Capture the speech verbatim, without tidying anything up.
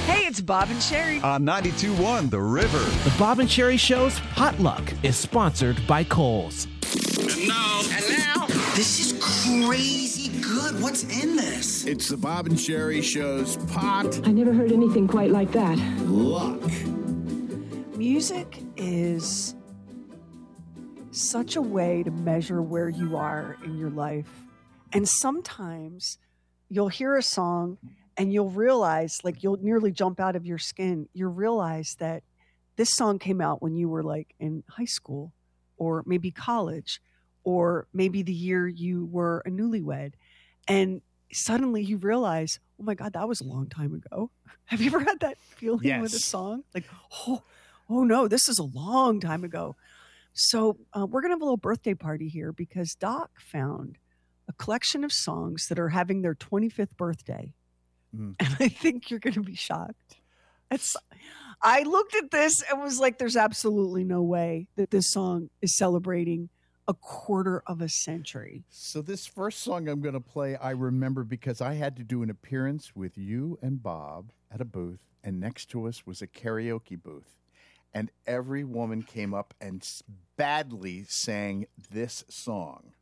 Hey, it's Bob and Sherry. On ninety-two point one The River. The Bob and Sherry Show's Potluck is sponsored by Kohl's. And now, And now, this is crazy good. What's in this? it's the Bob and Sherry Show's Pot I never heard anything quite like that. Luck. Music is such a way to measure where you are in your life. And sometimes you'll hear a song and you'll realize, like, you'll nearly jump out of your skin. You realize that this song came out when you were like in high school or maybe college or maybe the year you were a newlywed. And suddenly you realize, oh my God, that was a long time ago. Have you ever had that feeling Yes. with a song? Like, oh, oh no, this is a long time ago. So uh, we're going to have a little birthday party here because Doc found a collection of songs that are having their twenty-fifth birthday. Mm. And I think you're going to be shocked. It's, I looked at this and was like, there's absolutely no way that this song is celebrating a quarter of a century. So this first song I'm going to play, I remember because I had to do an appearance with you and Bob at a booth, and next to us was a karaoke booth. And every woman came up and s- badly sang this song.